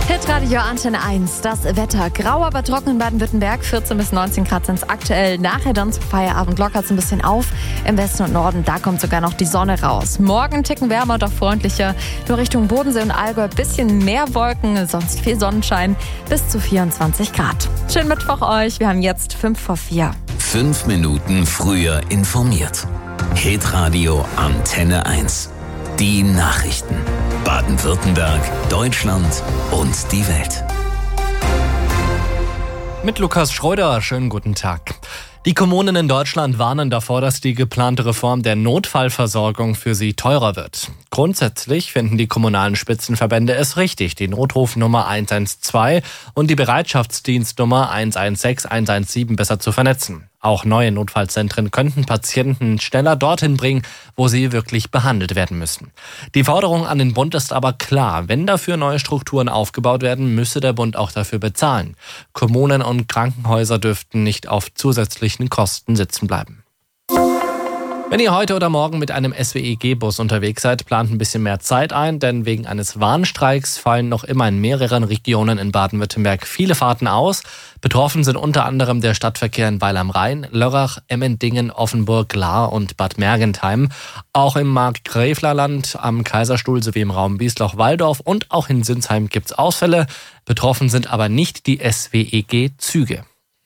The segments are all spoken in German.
Hitradio Antenne 1, das Wetter. Grau, aber trocken in Baden-Württemberg, 14 bis 19 Grad sind es aktuell. Nachher dann zum Feierabend lockert es ein bisschen auf. Im Westen und Norden, da kommt sogar noch die Sonne raus. Morgen ein Ticken wärmer, doch freundlicher. Nur Richtung Bodensee und Allgäu ein bisschen mehr Wolken, sonst viel Sonnenschein, bis zu 24 Grad. Schönen Mittwoch euch, wir haben jetzt 5:04. 5 Minuten früher informiert. Hitradio Antenne 1. Die Nachrichten. Baden-Württemberg, Deutschland und die Welt. Mit Lukas Schröder, schönen guten Tag. Die Kommunen in Deutschland warnen davor, dass die geplante Reform der Notfallversorgung für sie teurer wird. Grundsätzlich finden die kommunalen Spitzenverbände es richtig, die Notrufnummer 112 und die Bereitschaftsdienstnummer 116, 117 besser zu vernetzen. Auch neue Notfallzentren könnten Patienten schneller dorthin bringen, wo sie wirklich behandelt werden müssen. Die Forderung an den Bund ist aber klar. Wenn dafür neue Strukturen aufgebaut werden, müsse der Bund auch dafür bezahlen. Kommunen und Krankenhäuser dürften nicht auf zusätzlichen Kosten sitzen bleiben. Wenn ihr heute oder morgen mit einem SWEG-Bus unterwegs seid, plant ein bisschen mehr Zeit ein, denn wegen eines Warnstreiks fallen noch immer in mehreren Regionen in Baden-Württemberg viele Fahrten aus. Betroffen sind unter anderem der Stadtverkehr in Weil am Rhein, Lörrach, Emmendingen, Offenburg, Lahr und Bad Mergentheim. Auch im Markgräflerland, am Kaiserstuhl sowie im Raum Wiesloch-Walldorf und auch in Sinsheim gibt's Ausfälle. Betroffen sind aber nicht die SWEG-Züge.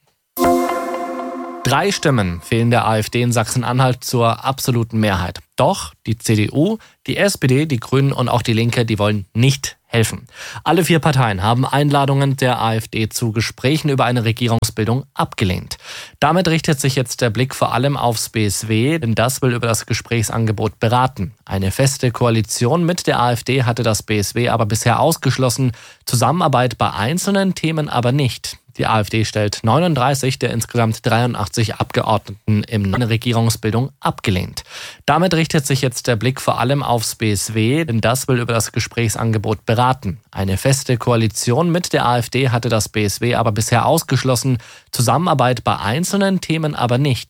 3 Stimmen fehlen der AfD in Sachsen-Anhalt zur absoluten Mehrheit. Doch die CDU, die SPD, die Grünen und auch die Linke, die wollen nicht helfen. Alle 4 Parteien haben Einladungen der AfD zu Gesprächen über eine Regierungsbildung abgelehnt. Damit richtet sich jetzt der Blick vor allem aufs BSW, denn das will über das Gesprächsangebot beraten. Eine feste Koalition mit der AfD hatte das BSW aber bisher ausgeschlossen, Zusammenarbeit bei einzelnen Themen aber nicht. Die AfD stellt 39 der insgesamt 83 Abgeordneten in eine Regierungsbildung abgelehnt. Damit richtet sich jetzt der Blick vor allem aufs BSW, denn das will über das Gesprächsangebot beraten. Eine feste Koalition mit der AfD hatte das BSW aber bisher ausgeschlossen, Zusammenarbeit bei einzelnen Themen aber nicht.